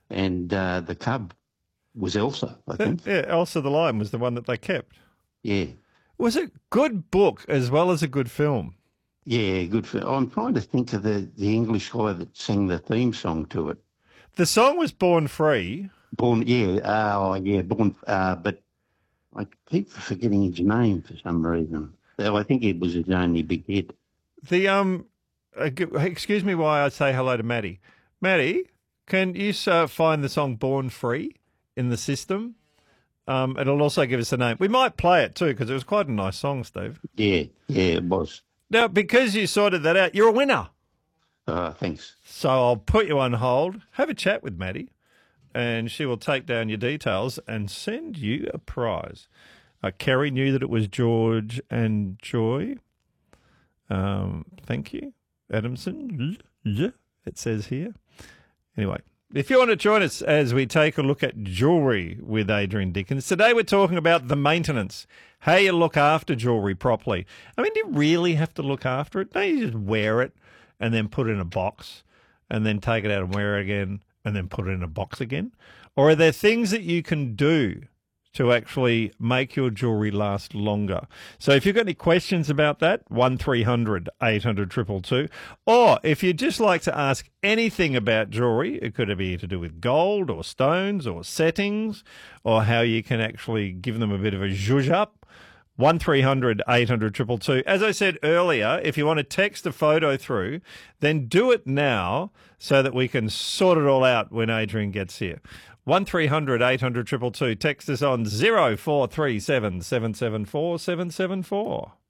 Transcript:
and the cub was Elsa, I think. Yeah, Elsa the Lion was the one that they kept. Yeah. Was it good book as well as a good film? Yeah, good for. I'm trying to think of the English guy that sang the theme song to it. The song was Born Free. Born, yeah, Born, but I keep forgetting his name for some reason. So I think it was his only big hit. Excuse me while I say hello to Maddie. Maddie, can you find the song Born Free in the system? It'll also give us a name. We might play it too because it was quite a nice song, Steve. Yeah, it was. Now, because you sorted that out, you're a winner. Thanks. So I'll put you on hold, have a chat with Maddie, and she will take down your details and send you a prize. Kerry knew that it was George and Joy. Thank you. Adamson, it says here. Anyway, if you want to join us as we take a look at jewellery with Adrian Dickens, today we're talking about the maintenance, how you look after jewellery properly. I mean, do you really have to look after it? Don't you just wear it and then put it in a box and then take it out and wear it again and then put it in a box again? Or are there things that you can do to actually make your jewellery last longer? So if you've got any questions about that, 1300 800 222. Or if you'd just like to ask anything about jewellery, it could be to do with gold or stones or settings or how you can actually give them a bit of a zhuzh up, 1300 800 222. As I said earlier, if you want to text a photo through, then do it now so that we can sort it all out when Adrian gets here. 1300 800 222. Text us on 0437 774 774.